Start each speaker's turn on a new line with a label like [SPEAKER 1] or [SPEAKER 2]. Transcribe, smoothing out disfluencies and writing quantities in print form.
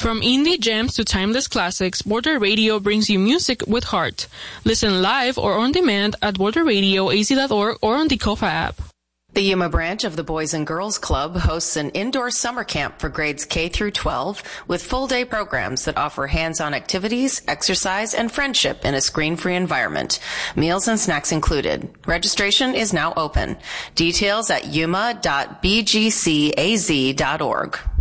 [SPEAKER 1] From indie gems to timeless classics, Border Radio brings you music with heart. Listen live or on demand at borderradioaz.org or on the Kofa app.
[SPEAKER 2] The Yuma branch of the Boys and Girls Club hosts an indoor summer camp for grades K through 12 with full-day programs that offer hands-on activities, exercise, and friendship in a screen-free environment. Meals and snacks included. Registration is now open. Details at yuma.bgcaz.org.